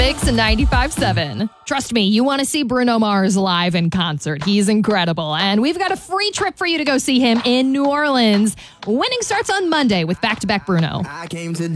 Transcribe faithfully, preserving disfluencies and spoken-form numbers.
six and ninety-five seven. Trust me, you want to see Bruno Mars live in concert. He's incredible. And we've got a free trip for you to go see him in New Orleans. Winning starts on Monday with Back to Back Bruno. I came to